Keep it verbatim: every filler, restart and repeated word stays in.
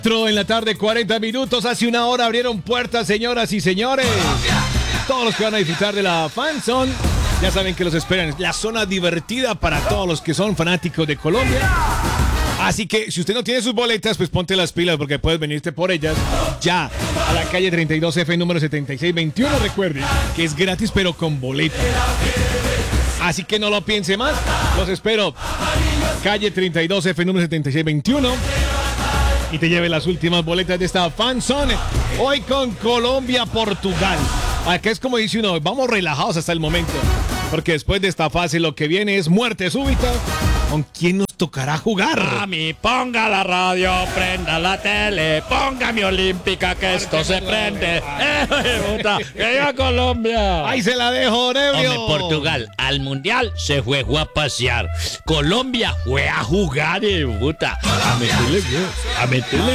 En la tarde, cuarenta minutos, hace una hora abrieron puertas, señoras y señores. Todos los que van a disfrutar de la FanZone, ya saben que los esperan. La zona divertida para todos los que son fanáticos de Colombia. Así que si usted no tiene sus boletas, pues ponte las pilas porque puedes venirte por ellas ya a la calle treinta y dos F, número setenta y seis veintiuno. Recuerde que es gratis, pero con boleta. Así que no lo piense más. Los espero. Calle treinta y dos F, número setenta y seis veintiuno. Y te lleve las últimas boletas de esta FanZone. Hoy con Colombia-Portugal. Acá es como dice uno, vamos relajados hasta el momento. Porque después de esta fase lo que viene es muerte súbita. ¿Con quién nos tocará jugar? Mami, ponga la radio, prenda la tele, ponga mi olímpica que esto se prende. ¡Eh, puta! ¡Que viva Colombia! ¡Ahí se la dejo, Nebio! Hombre, Portugal al mundial se fue, fue a pasear. Colombia fue a jugar, eh, puta. A meterle, a meterle.